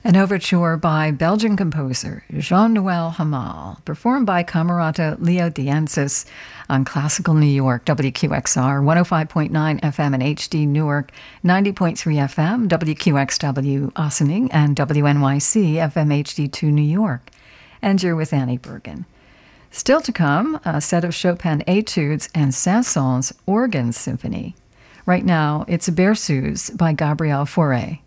An overture by Belgian composer Jean-Noël Hamal, performed by Camerata Leo Diensis on Classical New York, WQXR, 105.9 FM and HD Newark, 90.3 FM, WQXW Ossining, and WNYC FM HD2 New York. And you're with Annie Bergen. Still to come, a set of Chopin Etudes and Saint-Saëns Organ Symphony. Right now, it's Berceuse by Gabriel Fauré.